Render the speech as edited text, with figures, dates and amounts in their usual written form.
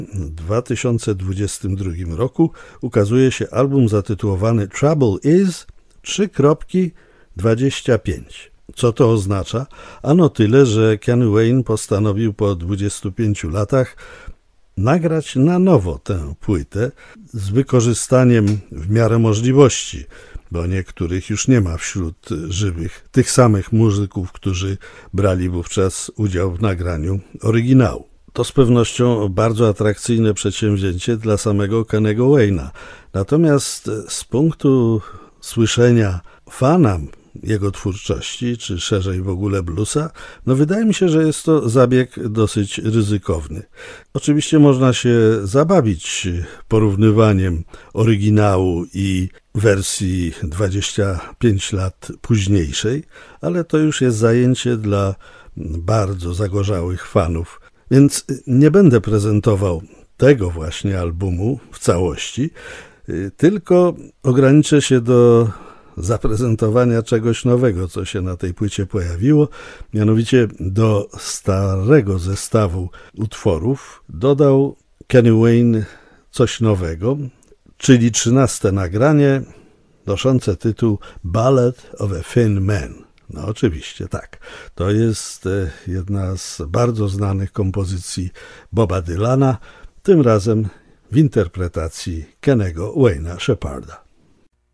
W 2022 roku ukazuje się album zatytułowany Trouble Is 3.25. Co to oznacza? Ano tyle, że Kanye Wayne postanowił po 25 latach nagrać na nowo tę płytę z wykorzystaniem w miarę możliwości, bo niektórych już nie ma wśród żywych, tych samych muzyków, którzy brali wówczas udział w nagraniu oryginału. To z pewnością bardzo atrakcyjne przedsięwzięcie dla samego Kany'ego Wayne'a. Natomiast z punktu słyszenia fana jego twórczości, czy szerzej w ogóle bluesa, wydaje mi się, że jest to zabieg dosyć ryzykowny. Oczywiście można się zabawić porównywaniem oryginału i wersji 25 lat późniejszej, ale to już jest zajęcie dla bardzo zagorzałych fanów. Więc nie będę prezentował tego właśnie albumu w całości, tylko ograniczę się do zaprezentowania czegoś nowego, co się na tej płycie pojawiło. Mianowicie do starego zestawu utworów dodał Kanye Wayne coś nowego, czyli 13. nagranie noszące tytuł Ballad of a Thin Man. No oczywiście tak. To jest jedna z bardzo znanych kompozycji Boba Dylana, tym razem w interpretacji Kennego Wayne'a Sheparda.